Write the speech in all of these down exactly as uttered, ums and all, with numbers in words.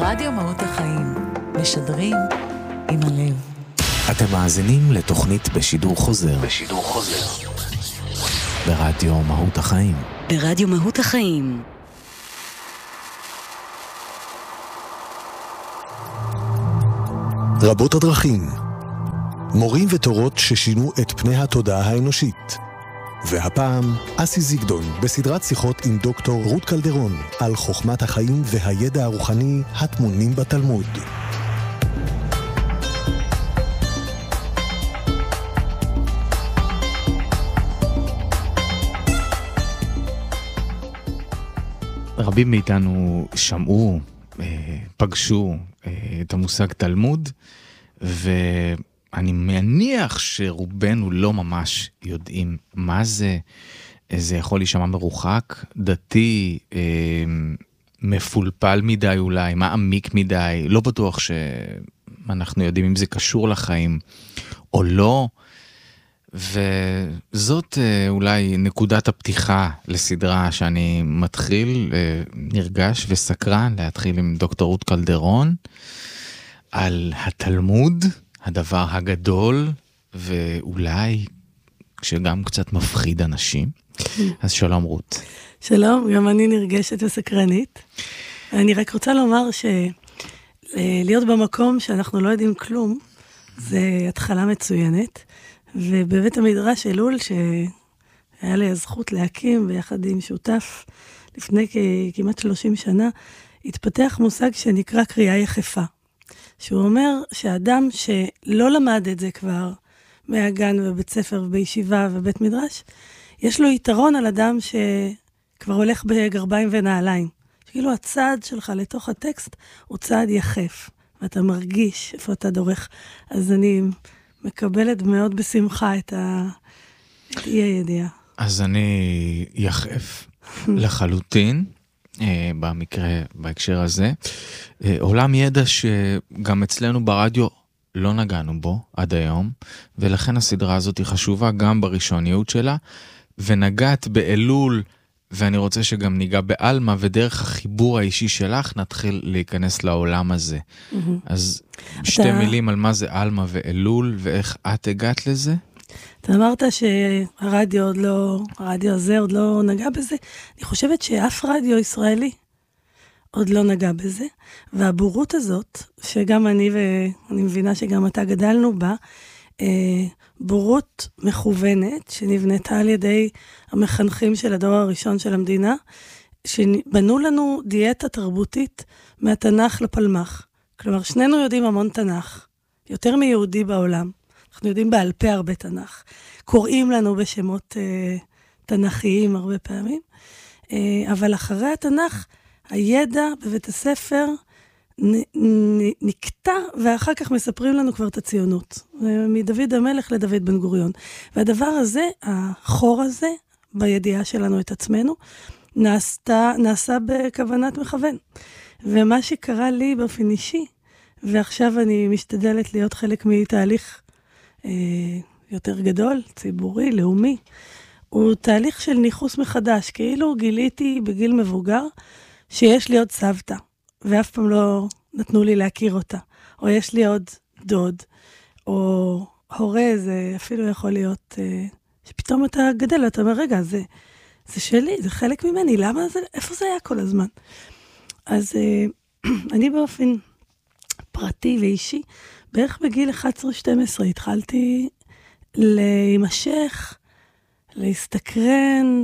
רדיו מהות החיים, משדרים עם הלב. אתם מאזינים לתוכנית בשידור חוזר. בשידור חוזר. ברדיו מהות החיים. ברדיו מהות החיים. רבות הדרכים, מורים ותורות ששינו את פני התודעה האנושית. והפעם אסי זיגדון בסדרת שיחות עם דוקטור רות קלדרון על חוכמת החיים והידע הרוחני הטמונים בתלמוד. רבים מאיתנו שמעו, פגשו את המושג תלמוד, ואני מניח שרובנו לא ממש יודעים מה זה. זה יכול להישמע מרוחק, דתי, מפולפל מדי אולי, מעמיק מדי, לא בטוח שאנחנו יודעים אם זה קשור לחיים או לא. וזאת אולי נקודת הפתיחה לסדרה שאני מתחיל, נרגש וסקרן להתחיל עם דוקטור רות קלדרון על התלמוד, הדבר הגדול ואולי שגם קצת מפחיד אנשים. אז שלום רות. שלום, גם אני נרגשת וסקרנית. אני רק רוצה לומר שלהיות במקום שאנחנו לא יודעים כלום, זה התחלה מצוינת. ובבית המדרש אלול, שהיה לי הזכות להקים ביחד עם שותף לפני כמעט שלושים שנה, התפתח מושג שנקרא קריאה יחפה. שהוא אומר שאדם שלא למד את זה כבר מהגן ובית ספר ובישיבה ובית מדרש, יש לו יתרון על אדם שכבר הולך בגרביים ונעליים. כאילו הצעד שלך לתוך הטקסט הוא צעד יחף, ואתה מרגיש איפה אתה דורך. אז אני מקבלת מאוד בשמחה את אי הידיעה. אז אני יחף לחלוטין, במקרה, בהקשר הזה. עולם ידע שגם אצלנו ברדיו לא נגענו בו עד היום, ולכן הסדרה הזאת היא חשובה גם בראשוניות שלה, ונגעת באלול, ואני רוצה שגם ניגע באלמה, ודרך החיבור האישי שלך נתחיל להיכנס לעולם הזה. אז שתי מילים על מה זה אלמה ואלול, ואיך את הגעת לזה? אתה אמרת שהרדיו עוד לא, הרדיו הזה עוד לא נגע בזה. אני חושבת שאף רדיו ישראלי עוד לא נגע בזה, והבורות הזאת, שגם אני ואני מבינה שגם אתה גדלנו בה, בורות מכוונת, שנבנתה על ידי המחנכים של הדור הראשון של המדינה, שבנו לנו דיאטה תרבותית מהתנ"ך לפלמ"ח. כלומר, שנינו יודעים המון תנ"ך, יותר מיהודי בעולם. אנחנו יודעים בעל פה הרבה תנ"ך. קוראים לנו בשמות אה, תנ"כיים הרבה פעמים. אה, אבל אחרי התנ"ך, הידע בבית הספר נ, נ, נקטע, ואחר כך מספרים לנו כבר את הציונות. מדוד המלך לדוד בן גוריון. והדבר הזה, החור הזה, בידיעה שלנו את עצמנו, נעשתה, נעשה בכוונת מכוון. ומה שקרה לי באופן אישי, ועכשיו אני משתדלת להיות חלק מתהליך אה, יותר גדול, ציבורי, לאומי, הוא תהליך של ניחוס מחדש, כאילו גיליתי בגיל מבוגר, שיש לי עוד סבתא, ואף פעם לא נתנו לי להכיר אותה, או יש לי עוד דוד, או הורה, זה אפילו יכול להיות, אה, שפתאום אתה גדל, אתה אומר, רגע, זה, זה שלי, זה חלק ממני, למה זה, איפה זה היה כל הזמן? אז אה, אני באופן פרטי ואישי, בערך בגיל אחת עשרה שתים עשרה התחלתי להימשך, להסתקרן,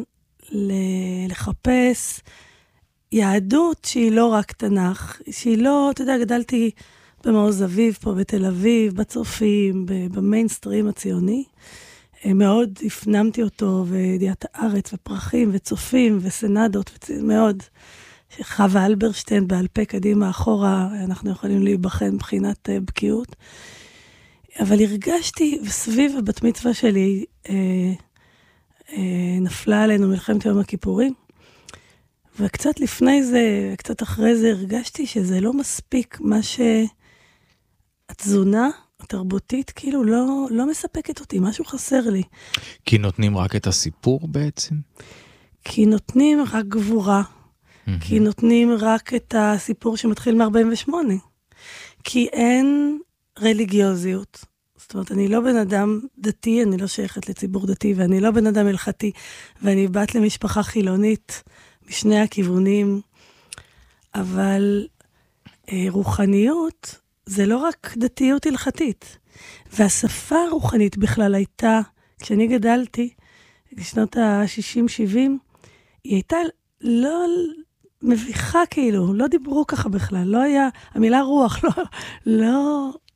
לחפש יהדות שהיא לא רק תנ"ך, שהיא לא, אתה יודע, גדלתי במעוז אביב פה בתל אביב, בצופים, במיינסטרים הציוני, מאוד הפנמתי אותו, וידיעת הארץ ופרחים וצופים וסנדות, מאוד, חווה אלברשטיין בעל פה קדימה אחורה, אנחנו יכולים להיבחן מבחינת בקיאות, אבל הרגשתי, וסביב הבת מצווה שלי, אה, אה, נפלה עלינו מלחמת יום הכיפורים, וקצת לפני זה, קצת אחרי זה, הרגשתי שזה לא מספיק מה שהתזונה התרבותית כאילו לא, לא מספקת אותי, משהו חסר לי. כי נותנים רק את הסיפור בעצם? כי נותנים רק גבורה, כי נותנים רק את הסיפור שמתחיל מ-ארבעים ושמונה. כי אין רליגיוזיות. זאת אומרת, אני לא בן אדם דתי, אני לא שייכת לציבור דתי, ואני לא בן אדם הלכתי, ואני בת למשפחה חילונית משני הכיוונים, אבל אה, רוחניות זה לא רק דתיות הלכתית. והשפה הרוחנית בכלל הייתה, כשאני גדלתי, בשנות ה-שישים שבעים, היא הייתה לא מביכה כאילו, לא דיברו ככה בכלל, לא היה, המילה רוח לא, לא,